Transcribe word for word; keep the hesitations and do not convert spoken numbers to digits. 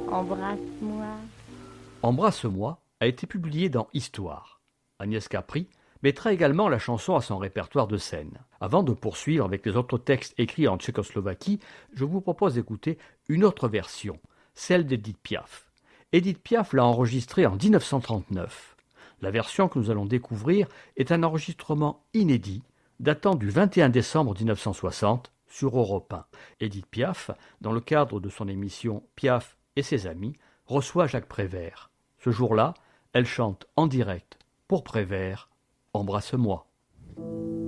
Embrasse-moi. Embrasse-moi a été publié dans Histoire. Agnès Capri mettra également la chanson à son répertoire de scène. Avant de poursuivre avec les autres textes écrits en Tchécoslovaquie, je vous propose d'écouter une autre version, celle d'Édith Piaf. Édith Piaf l'a enregistrée en dix-neuf cent trente-neuf. La version que nous allons découvrir est un enregistrement inédit datant du vingt et un décembre mille neuf cent soixante sur Europe un. Édith Piaf, dans le cadre de son émission Piaf et ses amis, reçoit Jacques Prévert. Ce jour-là, elle chante en direct pour Prévert « Embrasse-moi ».